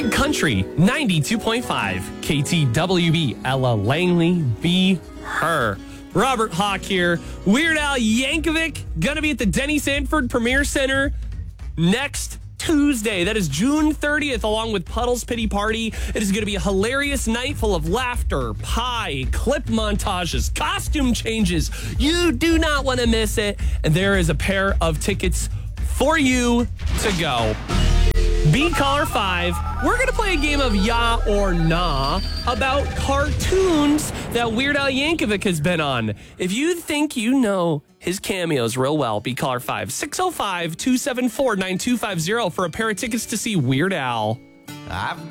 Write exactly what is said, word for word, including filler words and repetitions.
Big Country ninety-two point five. K T W B. Ella Langley. Be her. Robert Hawk here. Weird Al Yankovic gonna be at the Denny Sanford Premier Center next Tuesday. That is June thirtieth, along with Puddle's Pity Party. It is going to be a hilarious night full of laughter, pie, clip montages, costume changes. You do not want to miss it. And there is a pair of tickets for you to go. Be caller five. We're going to play a game of Ya or Nah about cartoons that Weird Al Yankovic has been on. If you think you know his cameos real well, be caller five. six oh five, two seven four, nine two five zero for a pair of tickets to see Weird Al. I've